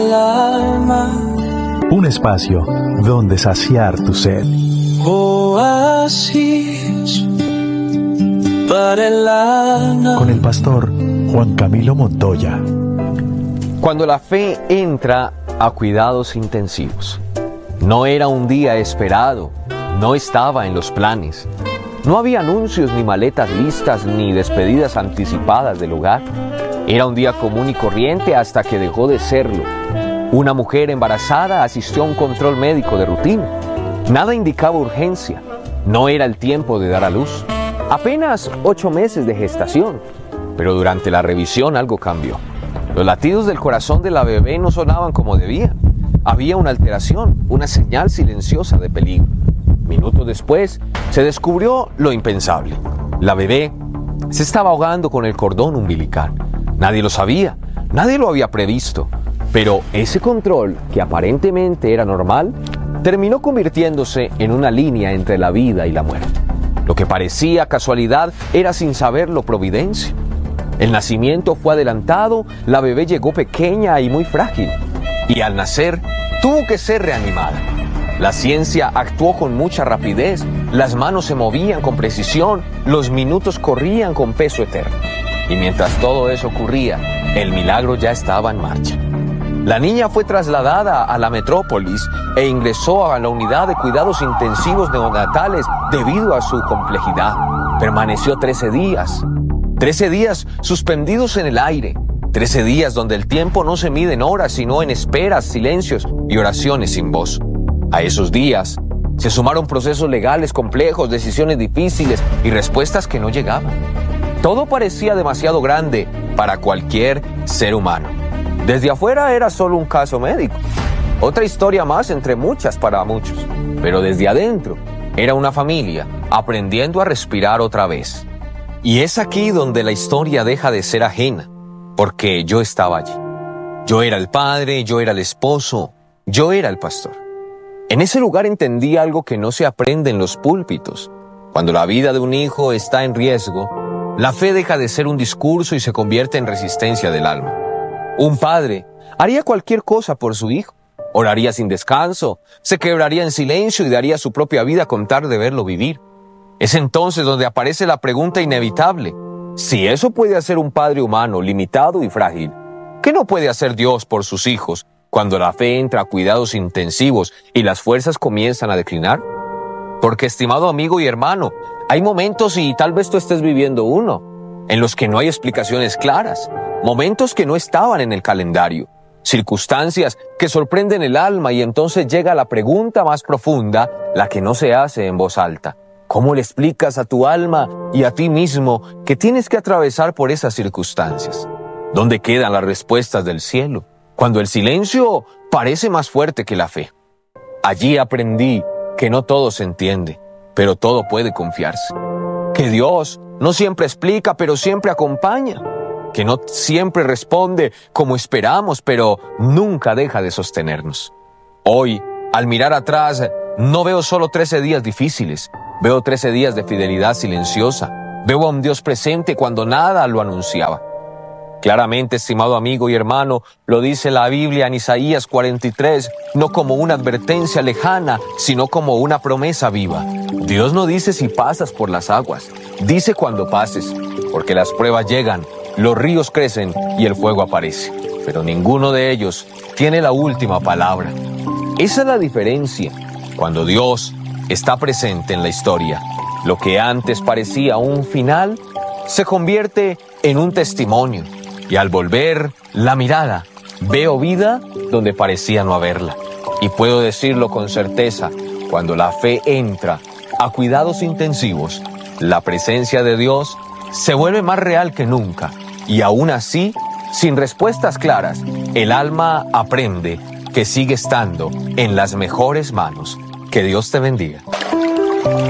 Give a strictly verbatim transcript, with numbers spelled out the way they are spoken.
Un espacio donde saciar tu sed. Oasis para el alma. Con el pastor Juan Camilo Montoya. Cuando la fe entra a cuidados intensivos. No era un día esperado, no estaba en los planes. No había anuncios, ni maletas listas, ni despedidas anticipadas del hogar. Era un día común y corriente hasta que dejó de serlo. Una mujer embarazada asistió a un control médico de rutina. Nada indicaba urgencia. No era el tiempo de dar a luz. Apenas ocho meses de gestación. Pero durante la revisión algo cambió. Los latidos del corazón de la bebé no sonaban como debían. Había una alteración, una señal silenciosa de peligro. Minutos después, se descubrió lo impensable. La bebé se estaba ahogando con el cordón umbilical. Nadie lo sabía, nadie lo había previsto. Pero ese control, que aparentemente era normal, terminó convirtiéndose en una línea entre la vida y la muerte. Lo que parecía casualidad era sin saberlo providencia. El nacimiento fue adelantado, la bebé llegó pequeña y muy frágil. Y al nacer, tuvo que ser reanimada. La ciencia actuó con mucha rapidez, las manos se movían con precisión, los minutos corrían con peso eterno. Y mientras todo eso ocurría, el milagro ya estaba en marcha. La niña fue trasladada a la metrópolis e ingresó a la unidad de cuidados intensivos neonatales debido a su complejidad. Permaneció trece días, trece días suspendidos en el aire, trece días donde el tiempo no se mide en horas, sino en esperas, silencios y oraciones sin voz. A esos días se sumaron procesos legales complejos, decisiones difíciles y respuestas que no llegaban. Todo parecía demasiado grande para cualquier ser humano. Desde afuera era solo un caso médico, otra historia más entre muchas para muchos. Pero desde adentro era una familia aprendiendo a respirar otra vez. Y es aquí donde la historia deja de ser ajena, porque yo estaba allí. Yo era el padre, yo era el esposo, yo era el pastor. En ese lugar entendí algo que no se aprende en los púlpitos. Cuando la vida de un hijo está en riesgo, la fe deja de ser un discurso y se convierte en resistencia del alma. Un padre haría cualquier cosa por su hijo. Oraría sin descanso, se quebraría en silencio y daría su propia vida con tal de verlo vivir. Es entonces donde aparece la pregunta inevitable. Si eso puede hacer un padre humano limitado y frágil, ¿qué no puede hacer Dios por sus hijos cuando la fe entra a cuidados intensivos y las fuerzas comienzan a declinar? Porque, estimado amigo y hermano, hay momentos, y tal vez tú estés viviendo uno, en los que no hay explicaciones claras, momentos que no estaban en el calendario, circunstancias que sorprenden el alma, y entonces llega la pregunta más profunda, la que no se hace en voz alta. ¿Cómo le explicas a tu alma y a ti mismo que tienes que atravesar por esas circunstancias? ¿Dónde quedan las respuestas del cielo cuando el silencio parece más fuerte que la fe? Allí aprendí que no todo se entiende, pero todo puede confiarse. Que Dios no siempre explica, pero siempre acompaña. Que no siempre responde como esperamos, pero nunca deja de sostenernos. Hoy, al mirar atrás, no veo solo trece días difíciles, veo trece días de fidelidad silenciosa. Veo a un Dios presente cuando nada lo anunciaba. Claramente, estimado amigo y hermano, lo dice la Biblia en Isaías cuarenta y tres, no como una advertencia lejana, sino como una promesa viva. Dios no dice si pasas por las aguas, dice cuando pases, porque las pruebas llegan, los ríos crecen y el fuego aparece. Pero ninguno de ellos tiene la última palabra. Esa es la diferencia. Cuando Dios está presente en la historia, lo que antes parecía un final se convierte en un testimonio. Y al volver la mirada, veo vida donde parecía no haberla. Y puedo decirlo con certeza, cuando la fe entra a cuidados intensivos, la presencia de Dios se vuelve más real que nunca. Y aún así, sin respuestas claras, el alma aprende que sigue estando en las mejores manos. Que Dios te bendiga.